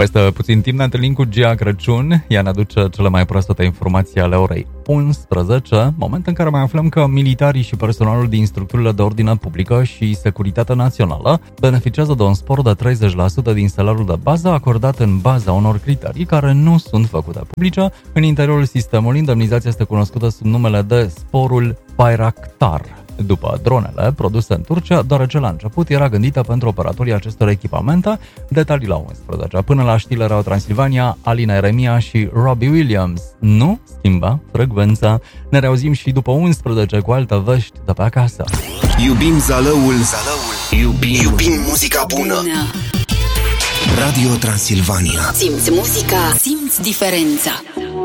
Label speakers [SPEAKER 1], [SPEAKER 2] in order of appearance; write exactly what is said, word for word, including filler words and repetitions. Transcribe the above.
[SPEAKER 1] Peste puțin timp ne întâlnim cu Gia Crăciun. Ea ne aduce cele mai proaspete informații ale orei unsprezece, moment în care mai aflăm că militarii și personalul din structurile de ordine publică și securitate națională beneficiază de un spor de treizeci la sută din salariul de bază acordat în baza unor criterii care nu sunt făcute publice. În interiorul sistemului, indemnizația este cunoscută sub numele de sporul Bayraktar, după dronele produse în Turcia, deoarece la început era gândită pentru operatorii acestor echipamente. Detalii la unsprezece. Până la știrile Radio Transilvania, Alina Eremia și Robbie Williams. Nu schimba frecvența. Ne reauzim și după unsprezece cu alte vești de pe acasă.
[SPEAKER 2] Iubim Zalăul, Zalăul. Iubim, Iubim muzica bună. bună. Radio Transilvania.
[SPEAKER 3] Simți muzica, simți diferența.